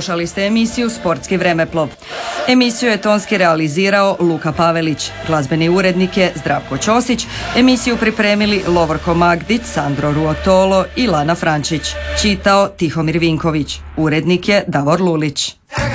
Slušali ste emisiju Sportski vremeplov. Emisiju je tonski realizirao Luka Pavelić, glazbeni urednik je Zdravko Ćosić, emisiju pripremili Lovorko Magdić, Sandro Ruotolo i Lana Frančić. Čitao Tihomir Vinković, urednik je Davor Lulić.